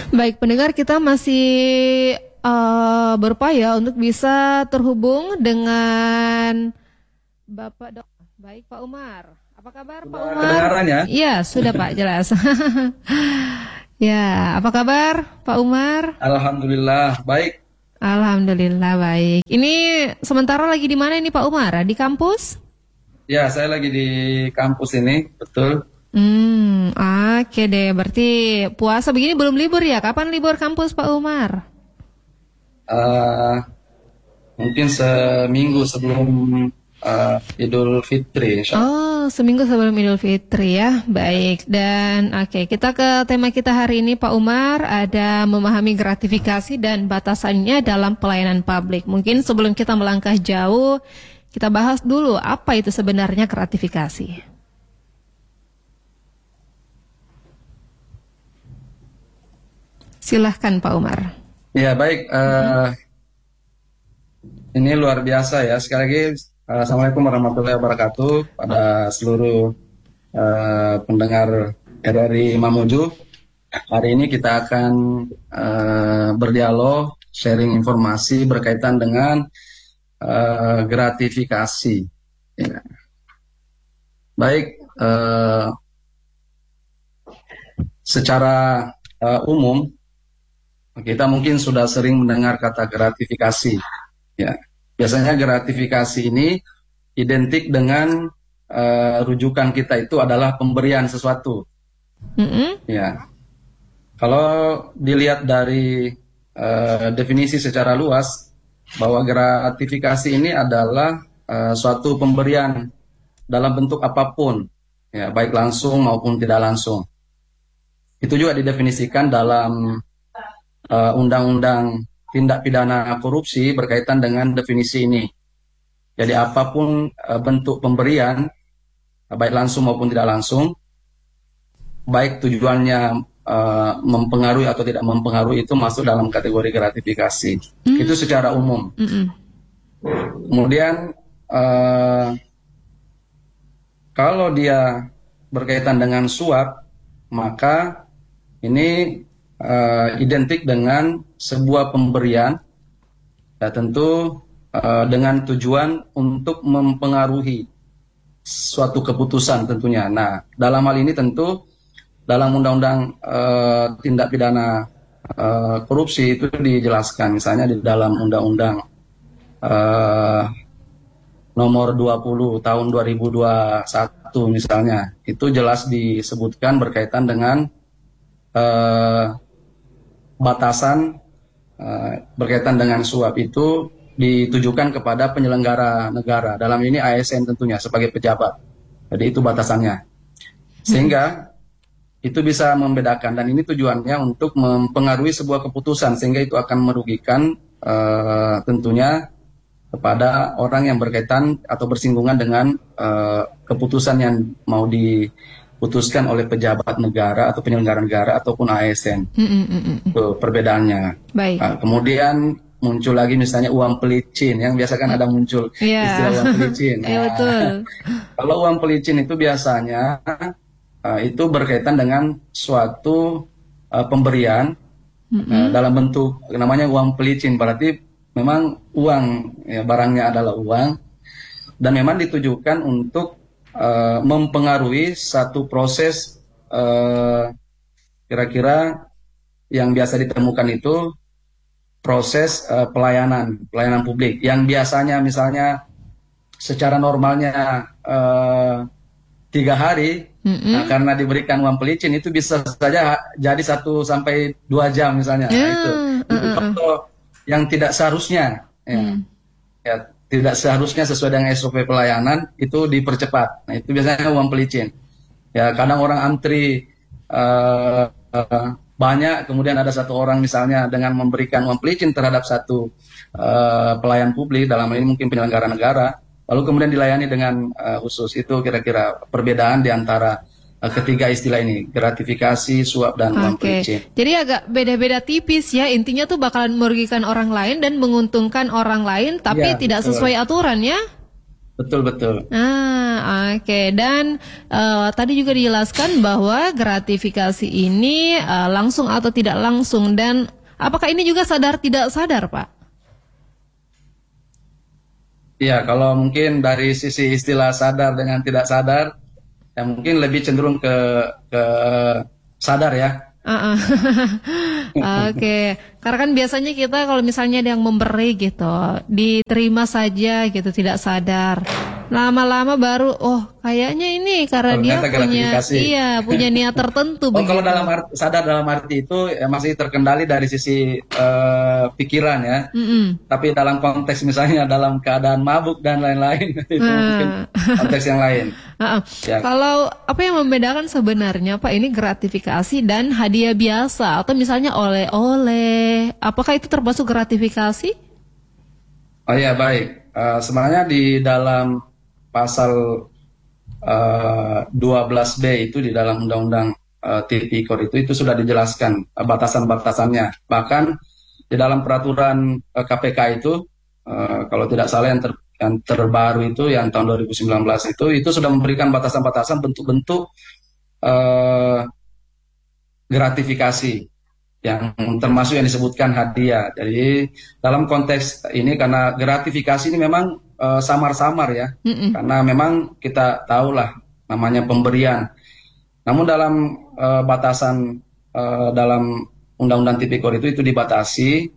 Baik, pendengar, kita masih berupaya untuk bisa terhubung dengan Bapak Dok. Baik, Pak Umar. Apa kabar, Pak Umar? Kedengaran ya? Iya, sudah Pak, jelas. Ya, apa kabar, Pak Umar? Alhamdulillah, baik. Alhamdulillah, baik. Ini sementara lagi di mana ini, Pak Umar? Di kampus? Ya, saya lagi di kampus ini, betul. Oke deh. Berarti puasa begini belum libur ya? Kapan libur kampus, Pak Umar? Mungkin seminggu sebelum Idul Fitri, insya Allah. Oh, seminggu sebelum Idul Fitri ya. Baik. Dan kita ke tema kita hari ini, Pak Umar, ada memahami gratifikasi dan batasannya dalam pelayanan publik. Mungkin sebelum kita melangkah jauh, kita bahas dulu apa itu sebenarnya gratifikasi. Silahkan, Pak Umar. Ya, baik. Ini luar biasa ya. Sekali lagi, Assalamualaikum warahmatullahi wabarakatuh pada seluruh pendengar RRI Mamuju. Hari ini kita akan berdialog, sharing informasi berkaitan dengan gratifikasi. Ya. Baik, secara umum kita mungkin sudah sering mendengar kata gratifikasi. Ya, biasanya gratifikasi ini identik dengan rujukan kita itu adalah pemberian sesuatu. Ya, kalau dilihat dari definisi secara luas, bahwa gratifikasi ini adalah suatu pemberian dalam bentuk apapun, ya, baik langsung maupun tidak langsung. Itu juga didefinisikan dalam Undang-Undang Tindak Pidana Korupsi berkaitan dengan definisi ini. Jadi apapun bentuk pemberian, baik langsung maupun tidak langsung, baik tujuannya mempengaruhi atau tidak mempengaruhi, itu masuk dalam kategori gratifikasi. Itu secara umum. Kemudian kalau dia berkaitan dengan suap, maka ini identik dengan sebuah pemberian, ya, tentu dengan tujuan untuk mempengaruhi suatu keputusan tentunya. Nah, dalam hal ini tentu dalam Undang-Undang Tindak Pidana Korupsi itu dijelaskan, misalnya di dalam Undang-Undang Nomor 20 Tahun 2021 misalnya, itu jelas disebutkan berkaitan dengan batasan berkaitan dengan suap itu ditujukan kepada penyelenggara negara, dalam ini ASN tentunya sebagai pejabat. Jadi itu batasannya. Sehingga itu bisa membedakan, dan ini tujuannya untuk mempengaruhi sebuah keputusan, sehingga itu akan merugikan tentunya kepada orang yang berkaitan atau bersinggungan dengan keputusan yang mau diputuskan oleh pejabat negara atau penyelenggara negara ataupun ASN. Itu perbedaannya. Baik. Kemudian muncul lagi misalnya uang pelicin, yang biasa kan ada muncul istilah uang pelicin. Iya, betul. Kalau uang pelicin itu biasanya itu berkaitan dengan suatu pemberian dalam bentuk namanya uang pelicin, berarti memang uang, ya, barangnya adalah uang, dan memang ditujukan untuk mempengaruhi satu proses, kira-kira yang biasa ditemukan itu proses pelayanan publik, yang biasanya misalnya secara normalnya 3 hari, nah, karena diberikan uang pelicin itu bisa saja jadi 1 sampai 2 jam misalnya. Nah, itu contoh yang tidak seharusnya, ya, tidak seharusnya sesuai dengan SOP pelayanan itu dipercepat. Nah, itu biasanya uang pelicin. Ya, kadang orang antri banyak, kemudian ada satu orang misalnya dengan memberikan uang pelicin terhadap satu pelayan publik, dalam hal ini mungkin penyelenggara negara, lalu kemudian dilayani dengan khusus. Itu kira-kira perbedaan di antara ketiga istilah ini, gratifikasi, suap, dan uang pelicin. Jadi agak beda-beda tipis ya, intinya tuh bakalan merugikan orang lain dan menguntungkan orang lain, tapi Ya, tidak betul. sesuai aturan ya? Betul-betul. Oke. Dan tadi juga dijelaskan bahwa gratifikasi ini langsung atau tidak langsung, dan apakah ini juga sadar tidak sadar, Pak? Iya, kalau mungkin dari sisi istilah sadar dengan tidak sadar, ya mungkin lebih cenderung ke sadar ya. Oke, karena kan biasanya kita kalau misalnya ada yang memberi gitu, diterima saja gitu, tidak sadar. Lama-lama baru, kayaknya ini karena dia Ternyata punya, gratifikasi. punya niat tertentu Kalau begitu. dalam sadar dalam arti itu ya masih terkendali dari sisi pikiran ya. Mm-mm. Tapi dalam konteks misalnya dalam keadaan mabuk dan lain-lain itu mungkin konteks yang lain. Ya. Kalau apa yang membedakan sebenarnya Pak ini gratifikasi dan hadiah biasa atau misalnya oleh-oleh, apakah itu termasuk gratifikasi? Oh ya baik. Sebenarnya di dalam pasal 12B itu di dalam Undang-Undang Tipikor itu sudah dijelaskan batasan-batasannya. Bahkan di dalam peraturan KPK itu kalau tidak salah yang terbaru itu yang tahun 2019 itu sudah memberikan batasan-batasan bentuk-bentuk gratifikasi yang termasuk yang disebutkan hadiah. Jadi dalam konteks ini karena gratifikasi ini memang samar-samar ya, karena memang kita tahulah namanya pemberian. Namun dalam batasan dalam Undang-Undang Tipikor itu dibatasi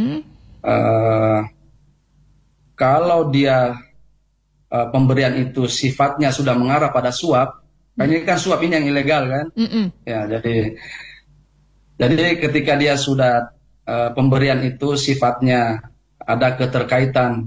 kalau dia pemberian itu sifatnya sudah mengarah pada suap. Ini kan suap ini yang ilegal kan? Ya, jadi ketika dia sudah pemberian itu sifatnya ada keterkaitan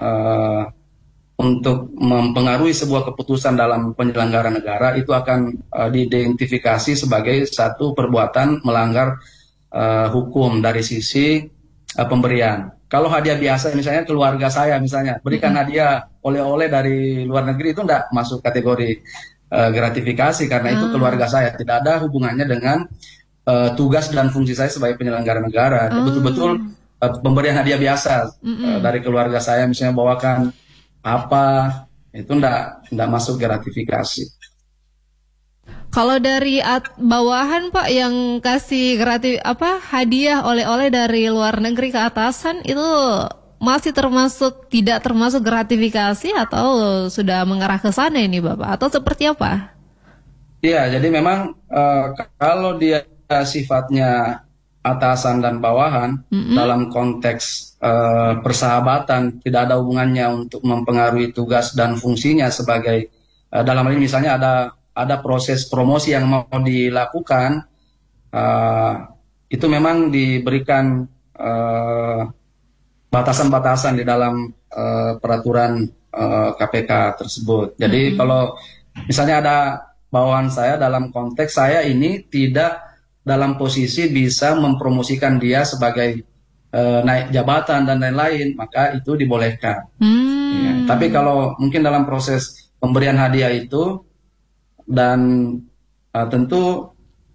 untuk mempengaruhi sebuah keputusan dalam penyelenggara negara, itu akan diidentifikasi sebagai satu perbuatan melanggar hukum dari sisi pemberian. Kalau hadiah biasa misalnya keluarga saya misalnya berikan hadiah oleh-oleh dari luar negeri, itu tidak masuk kategori gratifikasi karena itu keluarga saya, tidak ada hubungannya dengan tugas dan fungsi saya sebagai penyelenggara negara. Betul-betul pemberian hadiah biasa dari keluarga saya misalnya bawakan apa, itu enggak masuk gratifikasi. Kalau dari bawahan Pak yang kasih hadiah oleh-oleh dari luar negeri ke atasan itu masih tidak termasuk gratifikasi atau sudah mengarah ke sana ini Bapak, atau seperti apa? Iya, jadi memang kalau dia sifatnya atasan dan bawahan dalam konteks persahabatan, tidak ada hubungannya untuk mempengaruhi tugas dan fungsinya sebagai dalam hal ini misalnya ada proses promosi yang mau dilakukan, itu memang diberikan batasan-batasan di dalam peraturan KPK tersebut. Jadi kalau misalnya ada bawahan saya dalam konteks saya ini tidak dalam posisi bisa mempromosikan dia sebagai naik jabatan dan lain-lain, maka itu dibolehkan. Ya, tapi kalau mungkin dalam proses pemberian hadiah itu dan tentu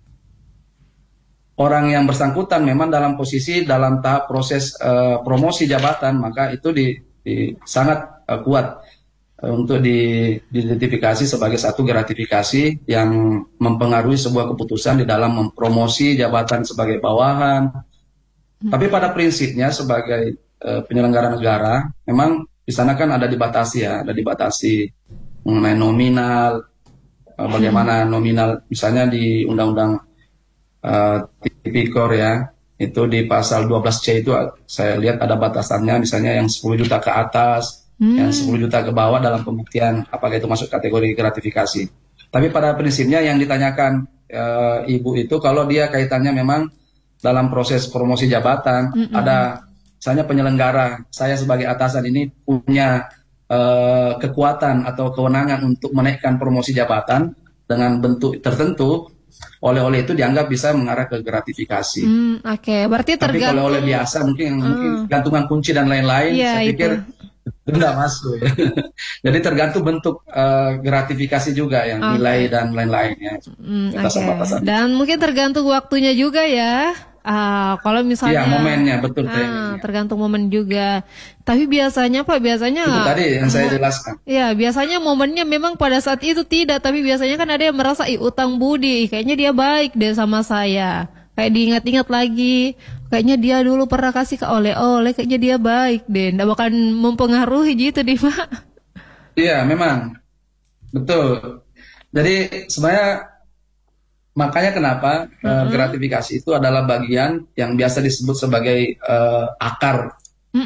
orang yang bersangkutan memang dalam posisi dalam tahap proses promosi jabatan, maka itu sangat kuat untuk diidentifikasi sebagai satu gratifikasi yang mempengaruhi sebuah keputusan di dalam mempromosi jabatan sebagai bawahan. Tapi pada prinsipnya sebagai penyelenggara negara, memang di sana kan ada dibatasi mengenai nominal, bagaimana nominal, misalnya di Undang-Undang Tipikor ya, itu di pasal 12C itu saya lihat ada batasannya, misalnya yang 10 juta ke atas, yang 10 juta ke bawah dalam pembuktian apakah itu masuk kategori gratifikasi. Tapi pada prinsipnya yang ditanyakan Ibu itu kalau dia kaitannya memang dalam proses promosi jabatan, ada misalnya penyelenggara, saya sebagai atasan ini punya kekuatan atau kewenangan untuk menaikkan promosi jabatan dengan bentuk tertentu, oleh-oleh itu dianggap bisa mengarah ke gratifikasi. Oke, berarti Tapi kalau oleh biasa mungkin gantungan kunci dan lain-lain, ya, saya pikir itu nggak masuk. Jadi tergantung bentuk gratifikasi juga yang nilai dan lain-lainnya. Oke. Dan mungkin tergantung waktunya juga ya. Kalau misalnya Iya, momennya betul timingnya. tergantung momen juga. Tapi biasanya Pak, Itu tadi yang saya jelaskan. ya biasanya momennya memang pada saat itu tidak, tapi biasanya kan ada yang merasa utang budi, kayaknya dia baik deh sama saya. Kayak diingat-ingat lagi, kayaknya dia dulu pernah kasih ke oleh-oleh, kayaknya dia baik deh, nggak bakal mempengaruhi gitu deh Pak. Iya, memang betul. Jadi sebenarnya makanya kenapa gratifikasi itu adalah bagian yang biasa disebut sebagai akar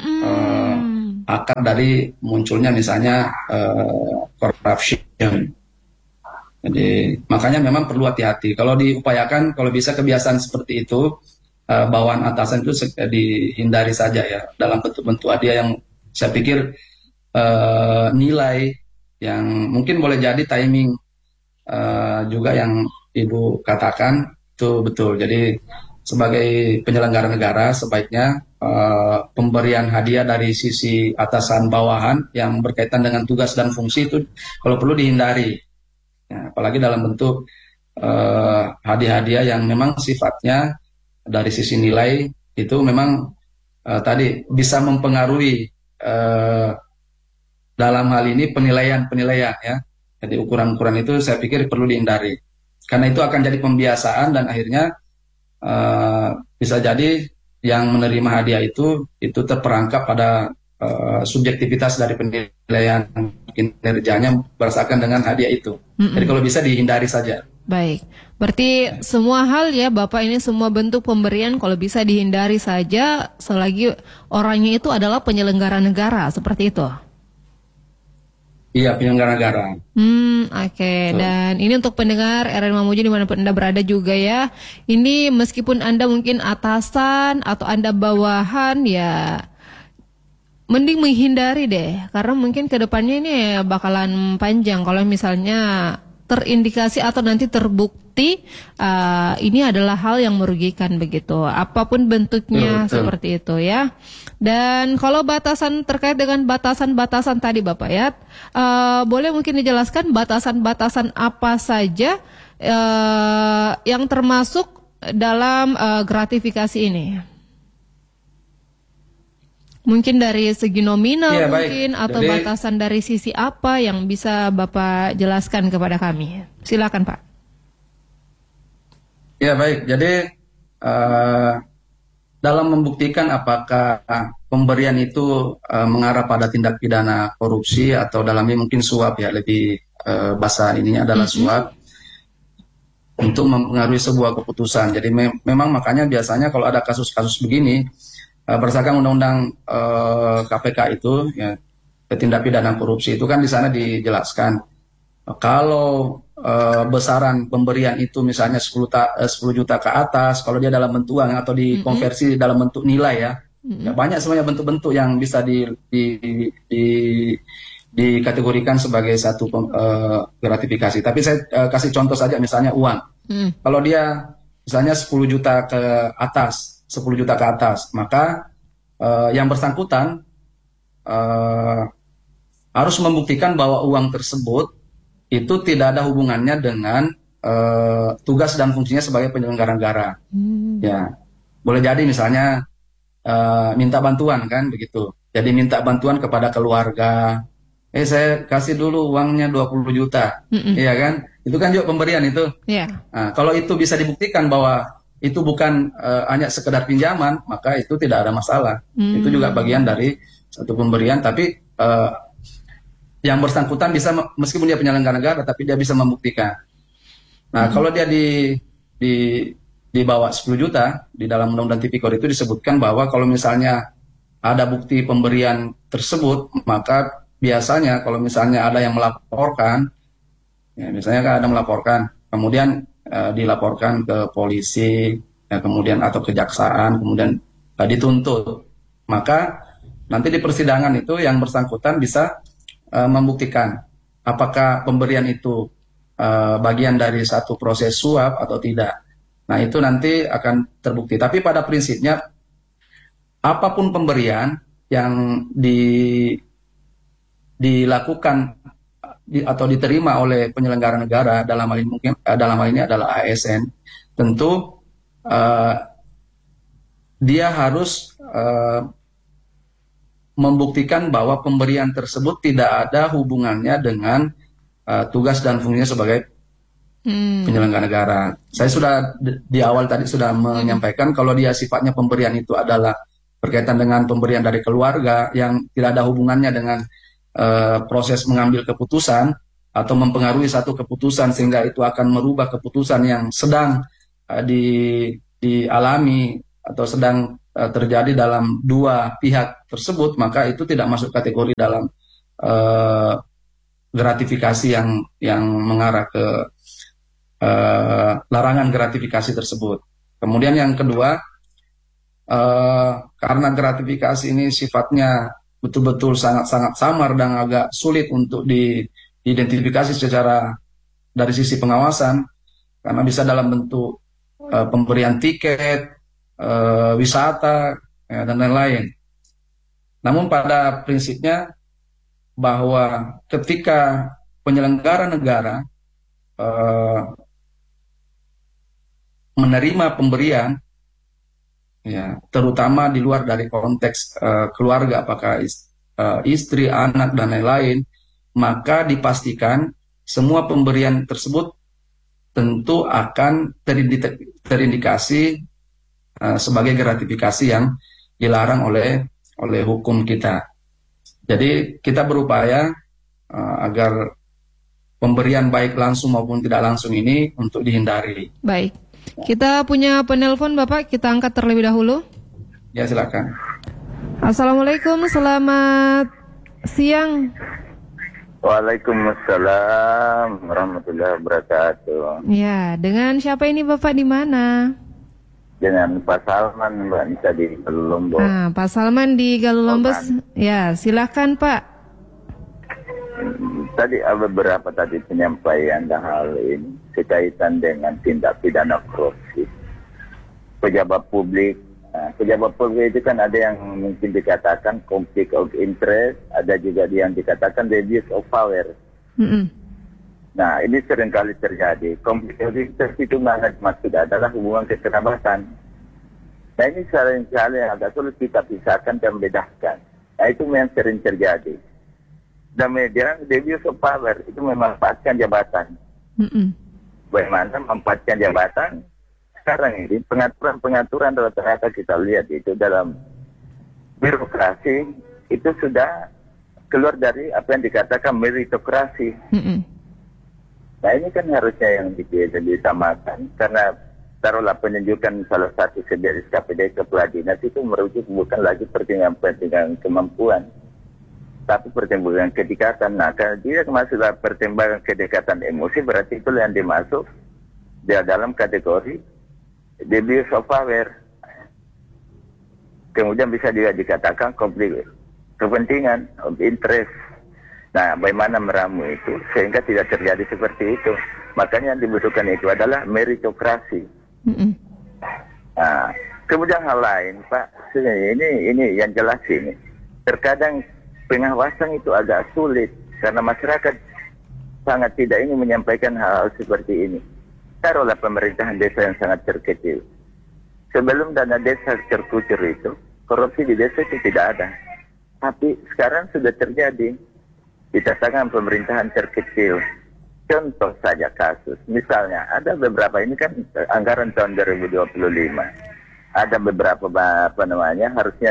akar dari munculnya misalnya corruption. Jadi makanya memang perlu hati-hati. Kalau diupayakan, kalau bisa kebiasaan seperti itu bawaan atasan itu dihindari saja ya dalam bentuk-bentuk hadiah yang saya pikir nilai yang mungkin boleh jadi timing juga yang Ibu katakan itu betul. Jadi sebagai penyelenggara negara sebaiknya pemberian hadiah dari sisi atasan bawahan yang berkaitan dengan tugas dan fungsi itu kalau perlu dihindari. Ya, apalagi dalam bentuk hadiah-hadiah yang memang sifatnya dari sisi nilai itu memang tadi bisa mempengaruhi dalam hal ini penilaian ya. Jadi ukuran-ukuran itu saya pikir perlu dihindari. Karena itu akan jadi pembiasaan dan akhirnya bisa jadi yang menerima hadiah itu terperangkap pada subjektivitas dari penilaian kinerjanya berdasarkan dengan hadiah itu. Jadi kalau bisa dihindari saja. Baik, berarti semua hal ya Bapak ini semua bentuk pemberian kalau bisa dihindari saja selagi orangnya itu adalah penyelenggara negara seperti itu. Iya, penyelenggara negara. Oke. Dan ini untuk pendengar RN Mamuju dimanapun Anda berada juga ya. Ini meskipun Anda mungkin atasan atau Anda bawahan ya, mending menghindari deh. Karena mungkin kedepannya ini bakalan panjang kalau misalnya terindikasi atau nanti terbukti ini adalah hal yang merugikan begitu. Apapun bentuknya seperti itu ya. Dan kalau batasan terkait dengan batasan-batasan tadi Bapak ya, boleh mungkin dijelaskan batasan-batasan apa saja yang termasuk dalam gratifikasi ini? Mungkin dari segi nominal ya, mungkin atau jadi, batasan dari sisi apa yang bisa Bapak jelaskan kepada kami? Silakan Pak. Ya baik, jadi dalam membuktikan apakah pemberian itu mengarah pada tindak pidana korupsi atau dalamnya mungkin suap ya, lebih bahasa ininya adalah suap untuk mempengaruhi sebuah keputusan. Jadi memang makanya biasanya kalau ada kasus-kasus begini berdasarkan undang-undang KPK itu ya, tindak pidana korupsi itu kan di sana dijelaskan kalau besaran pemberian itu misalnya 10 juta ke atas, kalau dia dalam bentuk uang atau dikonversi dalam bentuk nilai ya, ya banyak semuanya bentuk-bentuk yang bisa dikategorikan sebagai satu gratifikasi. Tapi saya kasih contoh saja misalnya uang. Kalau dia misalnya 10 juta ke atas, 10 juta ke atas, maka yang bersangkutan harus membuktikan bahwa uang tersebut itu tidak ada hubungannya dengan tugas dan fungsinya sebagai penyelenggara negara. Ya, boleh jadi misalnya minta bantuan kan begitu. Jadi minta bantuan kepada keluarga. Saya kasih dulu uangnya 20 juta. Iya kan? Itu kan juga pemberian itu. Yeah. Nah, kalau itu bisa dibuktikan bahwa itu bukan hanya sekedar pinjaman, maka itu tidak ada masalah. Itu juga bagian dari satu pemberian, tapi yang bersangkutan bisa, meskipun dia penyelenggara negara, tapi dia bisa membuktikan. Nah, kalau dia di bawah 10 juta, di dalam Undang-Undang Tipikor itu disebutkan bahwa kalau misalnya ada bukti pemberian tersebut, maka biasanya kalau misalnya ada yang melaporkan, ya misalnya kan ada melaporkan, kemudian dilaporkan ke polisi, ya, kemudian atau kejaksaan, kemudian dituntut, maka nanti di persidangan itu yang bersangkutan bisa membuktikan apakah pemberian itu bagian dari satu proses suap atau tidak. Nah, itu nanti akan terbukti. Tapi pada prinsipnya apapun pemberian yang dilakukan atau diterima oleh penyelenggara negara, dalam hal ini adalah ASN, tentu dia harus membuktikan bahwa pemberian tersebut tidak ada hubungannya dengan tugas dan fungsinya sebagai penyelenggara negara. Saya sudah di awal tadi sudah menyampaikan kalau dia sifatnya pemberian itu adalah berkaitan dengan pemberian dari keluarga yang tidak ada hubungannya dengan proses mengambil keputusan atau mempengaruhi satu keputusan sehingga itu akan merubah keputusan yang sedang dialami atau sedang terjadi dalam dua pihak tersebut, maka itu tidak masuk kategori dalam gratifikasi yang mengarah ke larangan gratifikasi tersebut. Kemudian yang kedua, karena gratifikasi ini sifatnya betul-betul sangat-sangat samar dan agak sulit untuk diidentifikasi secara dari sisi pengawasan, karena bisa dalam bentuk pemberian tiket, wisata, dan lain-lain. Namun pada prinsipnya bahwa ketika penyelenggara negara menerima pemberian, ya, terutama di luar dari konteks keluarga, apakah istri, anak, dan lain-lain, maka dipastikan semua pemberian tersebut tentu akan terindikasi sebagai gratifikasi yang dilarang oleh hukum kita. Jadi kita berupaya agar pemberian baik langsung maupun tidak langsung ini untuk dihindari. Baik, kita punya penelpon Bapak, kita angkat terlebih dahulu. Ya, silakan. Assalamualaikum, selamat siang. Waalaikumsalam warahmatullahi wabarakatuh. Ya, dengan siapa ini Bapak, di mana? Dengan Pak Salman, Mbak Nisa di Galuh Lombok. Nah, Pak Salman di Galuh Lombok. Ya, silakan Pak. Tadi ada beberapa penyampaian hal ini berkaitan dengan tindak pidana korupsi. Pejabat publik itu kan ada yang mungkin dikatakan conflict of interest, ada juga yang dikatakan abuse of power. Nah, ini seringkali terjadi. Conflict of interest itu maksud adalah hubungan kekerabatan. Nah, ini seringkali agak sulit kita pisahkan dan bedakan. Nah, itu yang sering terjadi. Dan media abuse of power itu memanfaatkan jabatan. Bagaimana memanfaatkan jabatan? Sekarang ini pengaturan rata-rata kita lihat itu dalam birokrasi itu sudah keluar dari apa yang dikatakan meritokrasi. Nah, ini kan harusnya yang disamakan, karena taruhlah penunjukan salah satu SKPD kepala dinas itu merujuk bukan lagi pertimbangan kemampuan, tapi pertimbangan kedekatan. Nah, kalau dia masuk pertimbangan kedekatan emosi, berarti itu yang dimasuk dia dalam kategori abuse of power. Kemudian bisa juga dikatakan konflik kepentingan of interest. Nah, bagaimana meramu itu sehingga tidak terjadi seperti itu. Makanya yang dibutuhkan itu adalah meritokrasi. Nah, kemudian hal lain, Pak, ini yang jelas ini. Terkadang pengawasan itu agak sulit karena masyarakat sangat tidak ingin menyampaikan hal-hal seperti ini. Taruhlah pemerintahan desa yang sangat terkecil. Sebelum dana desa terkucur itu, korupsi di desa itu tidak ada. Tapi sekarang sudah terjadi di tangan pemerintahan terkecil. Contoh saja kasus, misalnya ada beberapa, ini kan anggaran tahun 2025, ada beberapa harusnya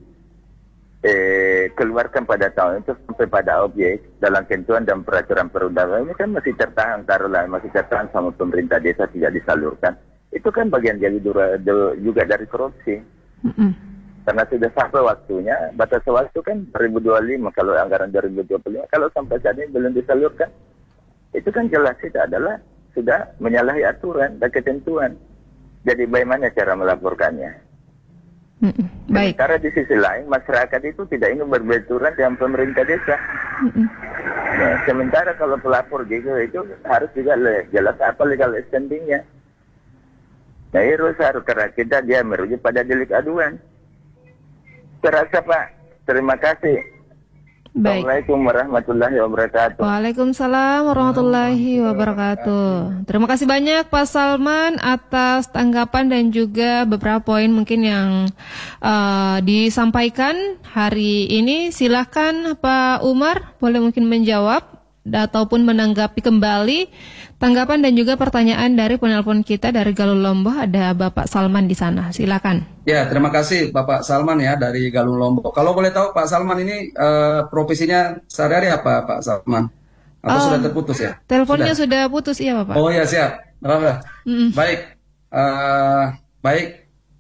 keluarkan pada tahun itu sampai pada objek dalam ketentuan dan peraturan perundangan, ini kan masih tertahan, masih tertahan sama pemerintah desa, tidak disalurkan. Itu kan bagian juga dari korupsi. Karena sudah sampai waktunya, batas waktu kan 2025, kalau anggaran 2025, kalau sampai saat ini belum disalurkan, itu kan jelas itu adalah sudah menyalahi aturan dan ketentuan. Jadi bagaimana cara melaporkannya? Baik. Sementara di sisi lain, masyarakat itu tidak ingin berbenturan dengan pemerintah desa. Nah, sementara kalau pelapor juga itu harus juga jelas apa legal standingnya. Nah, harus karena dia merujuk pada delik aduan. Terasa Pak, terima kasih. Baik. Assalamualaikum warahmatullahi wabarakatuh. Waalaikumsalam warahmatullahi wabarakatuh. Terima kasih banyak Pak Salman atas tanggapan dan juga beberapa poin mungkin yang disampaikan hari ini. Silakan Pak Umar, boleh mungkin menjawab ataupun menanggapi kembali tanggapan dan juga pertanyaan dari penelpon kita dari Galung Lombok. Ada Bapak Salman di sana, silakan. Ya, terima kasih Bapak Salman ya dari Galung Lombok. Kalau boleh tahu Pak Salman ini profesinya sehari-hari apa Pak Salman? Atau sudah terputus ya? Teleponnya sudah putus, iya Bapak. Oh ya, siap. Baik. Baik.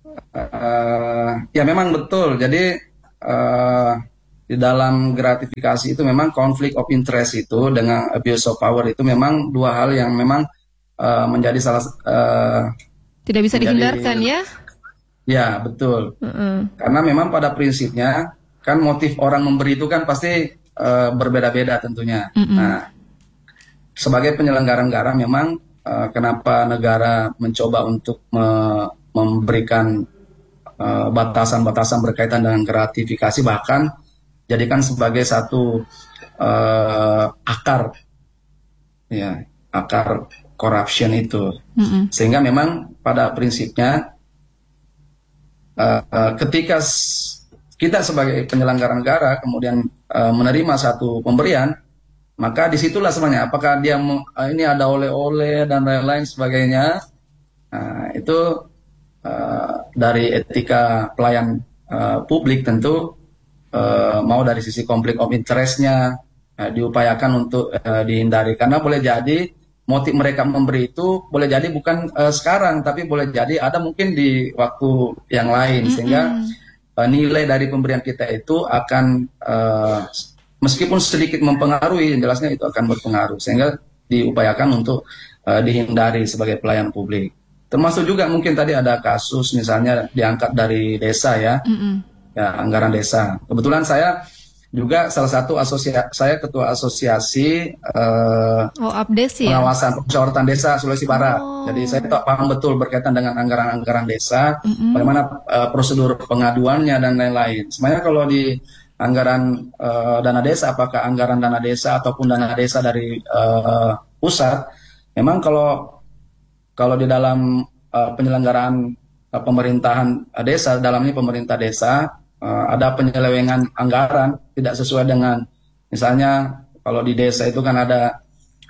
Ya memang betul. Jadi di dalam gratifikasi itu memang konflik of interest itu dengan abuse of power itu memang dua hal yang memang menjadi salah tidak bisa dihindarkan ya. Ya betul. Karena memang pada prinsipnya kan motif orang memberi itu kan pasti berbeda-beda tentunya. Nah, sebagai penyelenggara negara memang kenapa negara mencoba untuk memberikan batasan-batasan berkaitan dengan gratifikasi, bahkan jadikan sebagai satu akar corruption itu. Sehingga memang pada prinsipnya ketika kita sebagai penyelenggara negara kemudian menerima satu pemberian, maka disitulah sebenarnya apakah dia ini ada oleh-oleh dan lain-lain sebagainya. Itu dari etika pelayan publik tentu mau dari sisi konflik of interest-nya diupayakan untuk dihindari, karena boleh jadi motif mereka memberi itu boleh jadi bukan sekarang, tapi boleh jadi ada mungkin di waktu yang lain, sehingga nilai dari pemberian kita itu akan meskipun sedikit mempengaruhi, yang jelasnya itu akan berpengaruh, sehingga diupayakan untuk dihindari sebagai pelayan publik. Termasuk juga mungkin tadi ada kasus misalnya diangkat dari desa ya. Ya, anggaran desa. Kebetulan saya juga salah satu saya ketua asosiasi pengawasan permusyawaratan desa Sulawesi Barat. Jadi saya paham betul berkaitan dengan anggaran-anggaran desa, bagaimana prosedur pengaduannya dan lain-lain. Sebenarnya kalau di anggaran dana desa, apakah anggaran dana desa ataupun dana desa dari pusat, memang kalau di dalam penyelenggaraan pemerintahan desa, dalam ini pemerintah desa, ada penyelewengan anggaran tidak sesuai dengan, misalnya kalau di desa itu kan ada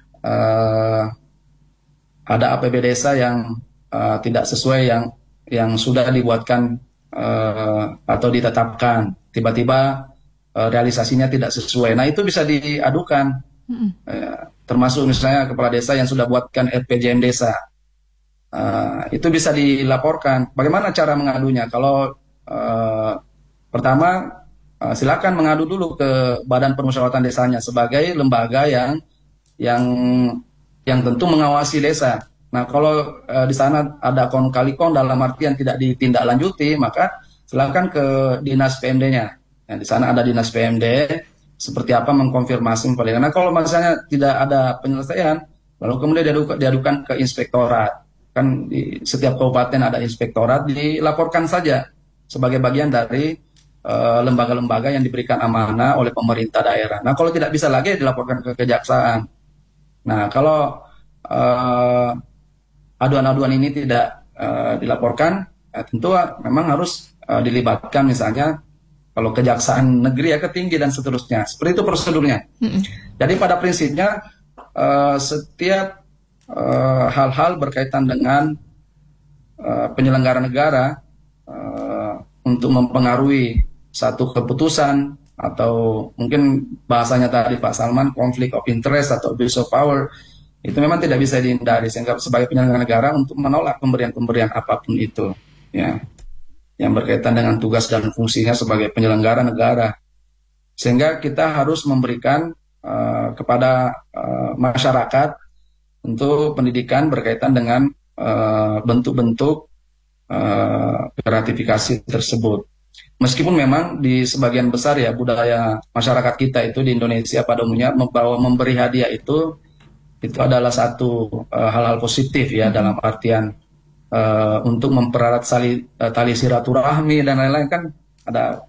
APB desa yang tidak sesuai yang sudah dibuatkan atau ditetapkan, tiba-tiba realisasinya tidak sesuai. Nah itu bisa diadukan, termasuk misalnya kepala desa yang sudah buatkan RPJM desa, itu bisa dilaporkan. Bagaimana cara mengadunya? Kalau pertama, silakan mengadu dulu ke Badan Permusyawaratan Desanya sebagai lembaga yang tentu mengawasi desa. Nah, kalau di sana ada kon kali kon dalam artian tidak ditindaklanjuti, maka silakan ke dinas PMD-nya. Nah, di sana ada dinas PMD, seperti apa mengkonfirmasi penyelesaian. Nah, kalau misalnya tidak ada penyelesaian, lalu kemudian diadukan ke inspektorat. Kan di setiap kabupaten ada inspektorat, dilaporkan saja sebagai bagian dari lembaga-lembaga yang diberikan amanah oleh pemerintah daerah. Nah, kalau tidak bisa lagi dilaporkan ke kejaksaan. Nah, kalau aduan-aduan ini tidak dilaporkan, tentu memang harus dilibatkan, misalnya kalau kejaksaan negeri ya ke tinggi dan seterusnya. Seperti itu prosedurnya. Jadi pada prinsipnya setiap hal-hal berkaitan dengan penyelenggara negara untuk mempengaruhi satu keputusan atau mungkin bahasanya tadi Pak Salman konflik of interest atau abuse of power, itu memang tidak bisa dihindari, sehingga sebagai penyelenggara negara untuk menolak pemberian-pemberian apapun itu ya yang berkaitan dengan tugas dan fungsinya sebagai penyelenggara negara, sehingga kita harus memberikan kepada masyarakat untuk pendidikan berkaitan dengan bentuk-bentuk gratifikasi tersebut. Meskipun memang di sebagian besar ya budaya masyarakat kita itu di Indonesia pada umumnya memberi hadiah itu adalah satu hal-hal positif ya, dalam artian untuk mempererat tali silaturahmi dan lain-lain, kan ada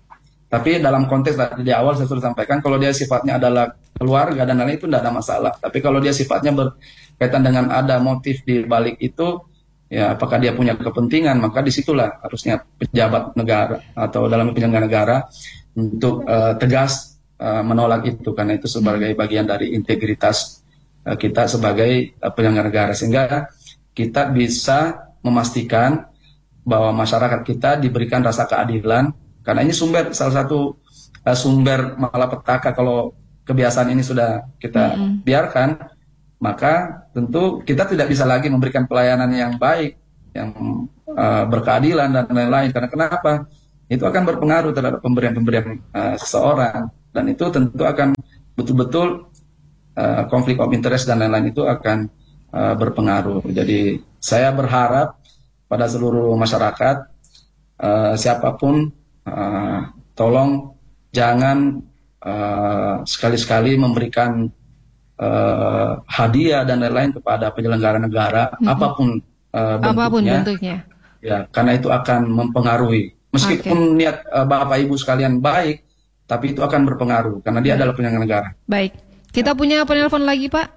Tapi dalam konteks tadi di awal saya sudah sampaikan, kalau dia sifatnya adalah keluarga dan lain itu tidak ada masalah. Tapi kalau dia sifatnya berkaitan dengan ada motif di balik itu, ya apakah dia punya kepentingan, maka disitulah harusnya pejabat negara atau dalam penyelenggara negara untuk tegas menolak itu, karena itu sebagai bagian dari integritas kita sebagai penyelenggara negara, sehingga kita bisa memastikan bahwa masyarakat kita diberikan rasa keadilan. Karena ini salah satu sumber malapetaka. Kalau kebiasaan ini sudah kita biarkan, maka tentu kita tidak bisa lagi memberikan pelayanan yang baik, yang berkeadilan dan lain-lain. Karena kenapa? Itu akan berpengaruh terhadap pemberian-pemberian seseorang, dan itu tentu akan betul-betul konflik of interest dan lain-lain itu akan berpengaruh. Jadi saya berharap pada seluruh masyarakat, siapapun, tolong jangan sekali-sekali memberikan hadiah dan lain-lain kepada penyelenggara negara, apapun bentuknya. Ya, karena itu akan mempengaruhi. Meskipun niat Bapak Ibu sekalian baik, tapi itu akan berpengaruh karena dia adalah penyelenggara negara. Baik, kita punya penelpon lagi, Pak.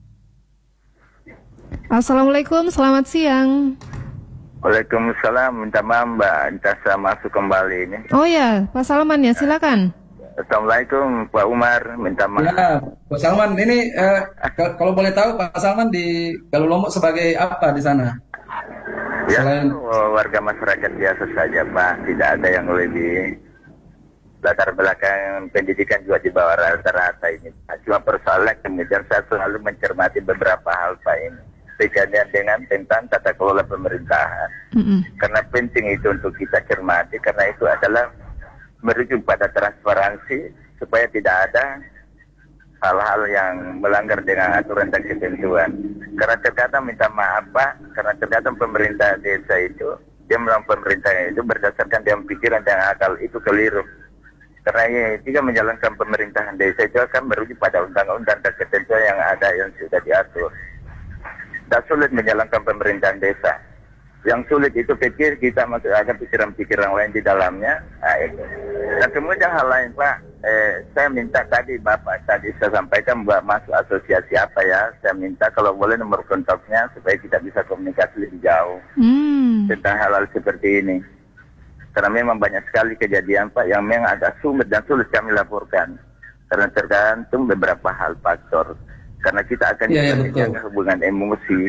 Assalamualaikum, selamat siang. Waalaikumsalam, minta maaf Mbak, minta saya masuk kembali ini. Oh ya, Pak Salman ya, silakan. Assalamualaikum Pak Umar, minta maaf. Ya, Pak Salman, ini kalau boleh tahu Pak Salman di Galuh Lombok sebagai apa di sana? Ya, Selain warga masyarakat biasa saja Pak, tidak ada yang lebih. Latar belakang pendidikan juga di bawah rata-rata ini. Cuma persoalan kemudian saya selalu mencermati beberapa hal Pak ini. Kejadian dengan tentang tata kelola pemerintahan. Karena penting itu untuk kita cermati, karena itu adalah merujuk pada transparansi supaya tidak ada hal-hal yang melanggar dengan aturan dan ketentuan. Karena terkadang minta maaf Pak, karena terkadang pemerintah desa itu, dia melakukan pemerintahan itu berdasarkan dengan pikiran dan akal, itu keliru. Karena jika menjalankan pemerintahan desa itu akan merujuk pada undang-undang dan ketentuan yang ada yang sudah diatur. Tak sulit menjalankan pemerintahan desa. Yang sulit itu pikir kita masuk ada pikiran-pikiran lain di dalamnya. Nah, itu. Dan kemudian hal lain Pak, saya minta tadi Bapak tadi saya sampaikan Mbak masuk asosiasi apa ya? Saya minta kalau boleh nomor kontaknya supaya kita bisa komunikasi lebih jauh tentang hal-hal seperti ini. Karena memang banyak sekali kejadian Pak yang memang agak sulit dan sulit kami laporkan. Karena tergantung beberapa hal faktor. Karena kita akan menjaga hubungan emosi.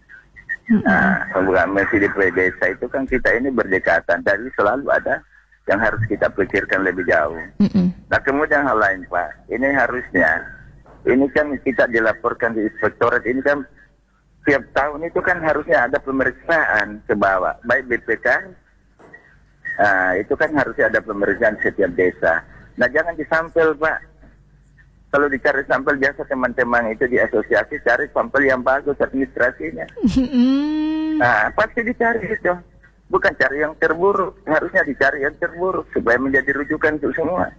Nah, hubungan emosi di desa itu kan kita ini berdekatan. Jadi selalu ada yang harus kita pikirkan lebih jauh. Nah kemudian hal lain Pak, ini harusnya, ini kan kita dilaporkan di inspektorat, ini kan tiap tahun itu kan harusnya ada pemeriksaan ke bawah. Baik BPK, itu kan harusnya ada pemeriksaan setiap desa. Nah jangan disampel Pak. Kalau dicari sampel biasa teman-teman itu di asosiasi cari sampel yang bagus administrasinya. Nah pasti dicari itu. Bukan cari yang terburuk. Harusnya dicari yang terburuk supaya menjadi rujukan untuk semua.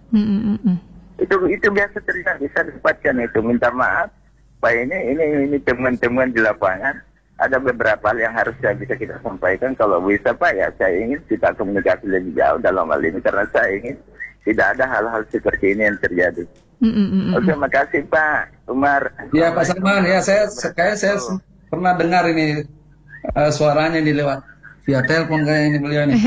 Itu biasa terjadi. Bisa dapatkan itu. Minta maaf. Pak ini teman-teman di lapangan. Ada beberapa hal yang harusnya bisa kita sampaikan. Kalau bisa Pak ya saya ingin kita komunikasi lebih jauh dalam hal ini. Karena saya ingin tidak ada hal-hal seperti ini yang terjadi. Oke, makasih Pak Umar. Ya Pak Salman, ya saya pernah dengar ini suaranya di lewat via telepon kayak ini beliau ini.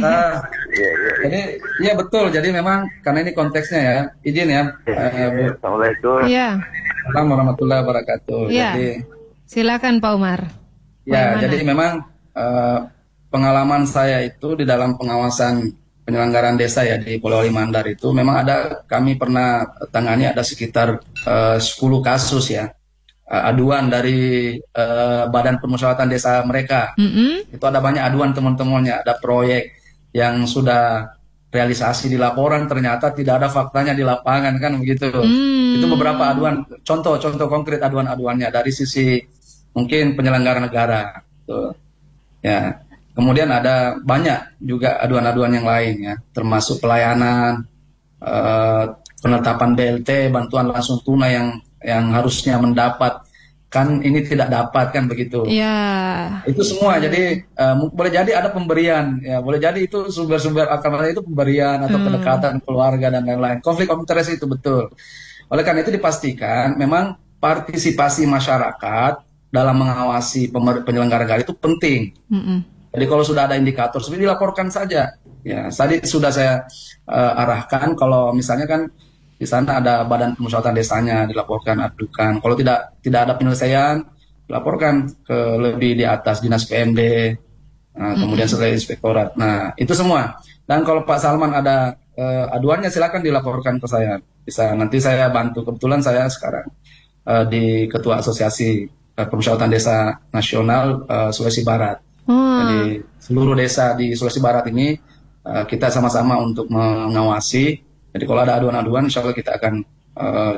Jadi ya betul. Jadi memang karena ini konteksnya ya, izin ya. Assalamualaikum. Iya. Assalamualaikum warahmatullahi wabarakatuh. Ya. Jadi, silakan Pak Umar. Ya, jadi memang pengalaman saya itu di dalam pengawasan penyelenggaraan desa ya di Pulau Limandar itu memang kami pernah tangani ada sekitar 10 kasus ya aduan dari badan permusyawaratan desa mereka. Itu ada banyak aduan teman-temannya, ada proyek yang sudah realisasi di laporan ternyata tidak ada faktanya di lapangan kan begitu. Itu beberapa aduan, contoh konkret aduan-aduannya dari sisi mungkin penyelenggara negara. Tuh. Ya. Kemudian ada banyak juga aduan-aduan yang lain ya, termasuk pelayanan, penetapan BLT, bantuan langsung tunai yang harusnya mendapat kan ini tidak dapat kan begitu. Ya. Itu semua. Jadi boleh jadi ada pemberian, ya boleh jadi itu sumber-sumber akalnya itu pemberian atau kedekatan keluarga dan lain-lain. Konflik of interest itu betul. Oleh karena itu dipastikan memang partisipasi masyarakat dalam mengawasi penyelenggara negara itu penting. Jadi kalau sudah ada indikator, seperti dilaporkan saja. Ya, tadi sudah saya arahkan kalau misalnya kan di sana ada badan pemusyawaratan desanya dilaporkan, adukan. Kalau tidak ada penyelesaian, laporkan ke lebih di atas dinas PMD, kemudian setelah inspektorat. Nah, itu semua. Dan kalau Pak Salman ada aduannya, silakan dilaporkan ke saya. Bisa nanti saya bantu. Kebetulan saya sekarang di Ketua Asosiasi Pemusyawaratan Desa Nasional Sulawesi Barat. Jadi seluruh desa di Sulawesi Barat ini kita sama-sama untuk mengawasi. Jadi kalau ada aduan-aduan, insya Allah kita akan